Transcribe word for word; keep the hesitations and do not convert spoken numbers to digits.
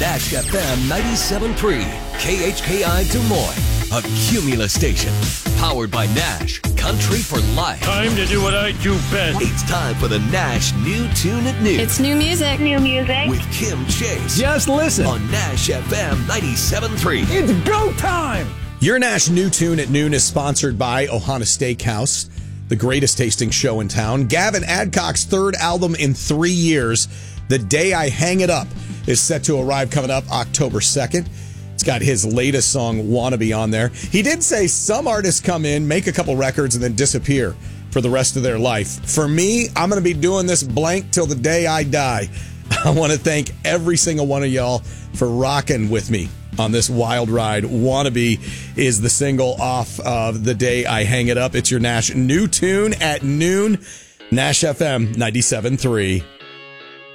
Nash F M ninety-seven point three, K H K I Des Moines, a Cumulus station. Powered by Nash, country for life. Time to do what I do best. It's time for the Nash New Tune at Noon. It's new music. New music. With Kim Chase. Just listen. On Nash F M ninety-seven point three. It's go time. Your Nash New Tune at Noon is sponsored by Ohana Steakhouse, the greatest tasting show in town. Gavin Adcock's third album in three years, The Day I Hang It Up, is set to arrive coming up October second. It's got his latest song, Wannabe, on there. He did say some artists come in, make a couple records, and then disappear for the rest of their life. For me, I'm going to be doing this blank till the day I die. I want to thank every single one of y'all for rocking with me on this wild ride. Wannabe is the single off of The Day I Hang It Up. It's your Nash New Tune at Noon. Nash F M ninety-seven point three.